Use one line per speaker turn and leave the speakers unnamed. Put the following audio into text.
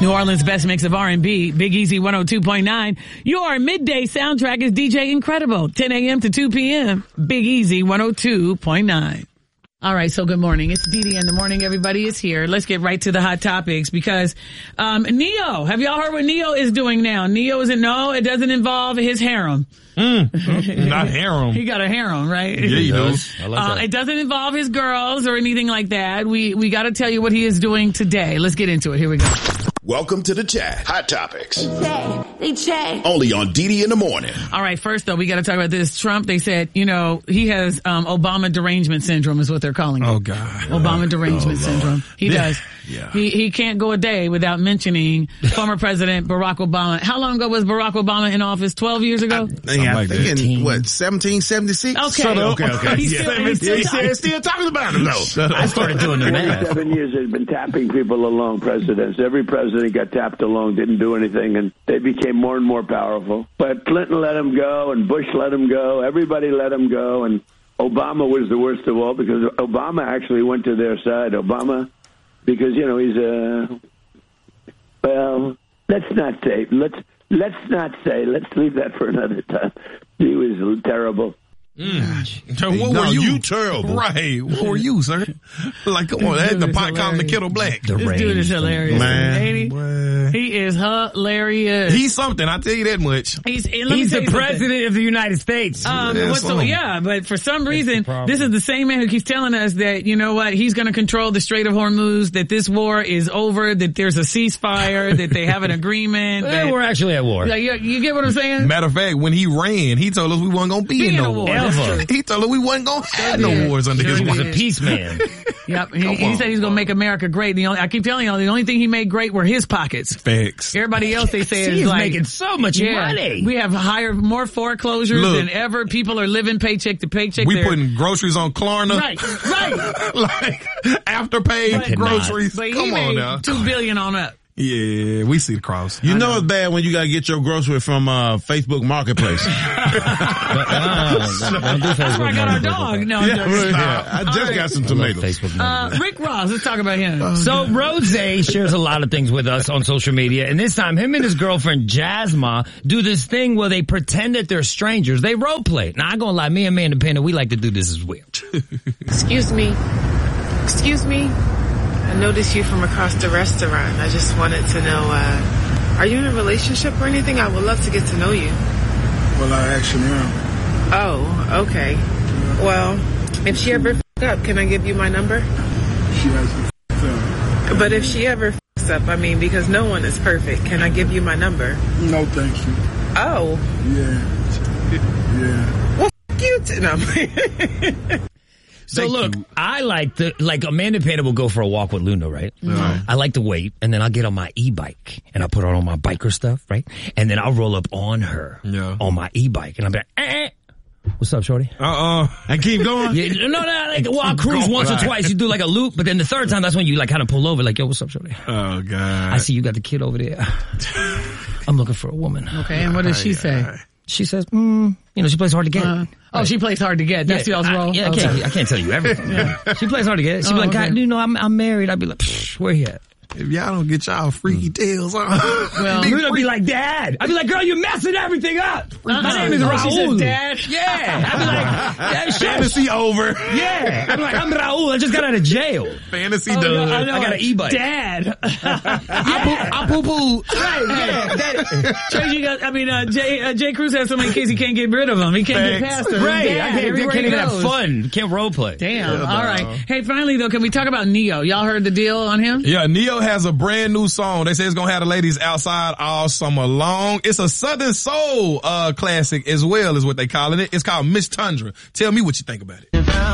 New Orleans' best mix of R&B, Big Easy 102.9. Your midday soundtrack is DJ Incredible, 10 a.m. to 2 p.m. Big Easy 102.9. All right, so good morning. It's Dee in the morning. Everybody is here. Let's get right to the hot topics because Neo, have y'all heard what Neo is doing now? Neo it doesn't involve his harem.
Not harem.
He got a harem, right?
Yeah, he does.
I like that.
It doesn't involve his girls or anything like that. We got to tell you what he is doing today. Let's get into it. Here we go.
Welcome to the chat. Hot Topics.
They chat.
Only on Dee in the morning.
All right, first though, we got to talk about this. Trump, they said, he has Obama derangement syndrome is what they're calling it.
Oh, God.
Obama derangement syndrome. He does.
Yeah.
He can't go a day without mentioning former President Barack Obama. How long ago was Barack Obama in office? 12 years ago?
I'm thinking,
1776?
Okay.
He's still talking about him, though. I started doing the math.
7 years they've been tapping people along, presidents. Every president got tapped along, didn't do anything, and they became more and more powerful. But Clinton let him go, and Bush let him go. Everybody let him go, and Obama was the worst of all because Obama actually went to their side. Obama, because, he's let's not say. Let's leave that for another time. He was terrible.
What were you terrible? Right. What were you, sir? Like, come on, that's the pot calling the kettle black.
This dude is hilarious.
Man.
He is hilarious.
He's something, I tell you that much.
He's the president of the United States.
But for some reason, this is the same man who keeps telling us that, he's going to control the Strait of Hormuz, that this war is over, that there's a ceasefire, that they have an agreement.
We're actually at war.
You get what I'm saying?
Matter of fact, when he ran, he told us we wasn't going to be in no war. He told us we wasn't going to have no wars under his watch.
He's a peace man.
Yep. He said he's going to make America great. I keep telling you, the only thing he made great were his pockets.
Facts.
Everybody else, they say, is
he's
like
making so much money.
We have more foreclosures than ever. People are living paycheck to paycheck.
We putting groceries on Klarna.
Right.
Like afterpay groceries.
But
Come on now.
$2 billion on up.
Yeah, we see the cross.
You know it's bad when you gotta get your grocery from Facebook Marketplace.
Don't do Facebook.
That's where I got our dog. No,
I just got some tomatoes.
Rick Ross, let's talk about him.
So Rose shares a lot of things with us on social media, and this time him and his girlfriend Jasma do this thing where they pretend that they're strangers. They role play. Now, I'm gonna lie, me and Man Independent, we like to do this as well.
Excuse me. I noticed you from across the restaurant. I just wanted to know, are you in a relationship or anything? I would love to get to know you.
Well, I actually am.
Oh, okay. Yeah. Well, if she ever up, can I give you my number?
She hasn't up.
But if she ever up, because no one is perfect, can I give you my number?
No, thank you.
Oh.
Yeah.
Well, you no.
So look, I like Amanda Panda will go for a walk with Luna, right? Mm-hmm. I like to wait, and then I'll get on my e-bike, and I'll put on all my biker stuff, right? And then I'll roll up on her on my e-bike, and I'll be like, what's up, shorty?
And keep going?
Yeah, no, I'll cruise once or twice. You do like a loop, but then the third time, that's when you kind of pull over, like, yo, what's up, shorty?
Oh, God.
I see you got the kid over there. I'm looking for a woman.
Okay, and what does she say?
She says, she plays hard to get.
She plays hard to get. That's y'all's role?
Yeah, I can't tell you everything. She plays hard to get. She'd be like, God, I'm married. I'd be like, where he at?
If y'all don't get y'all freaky tails on.
Well, Luna be like, Dad. I'd be like, girl, you're messing everything up. My name is Raul.
She says, Dad?
Yeah. I'd be like,
fantasy over.
Yeah. I'd be like, I'm Raul. I just got out of jail.
Fantasy done.
I got an e-bike.
Dad.
I poo-poo.
Right. Jay Cruz has so many kids he can't get rid of them. He can't get past them.
Right. I can't even have fun. Can't role play.
Damn. All right. Hey, finally though, can we talk about Neo? Y'all heard the deal on him?
Yeah, Neo has a brand new song. They say it's gonna have the ladies outside all summer long. It's a Southern Soul classic as well, is what they calling it. It's called Miss Tundra. Tell me what you think about it.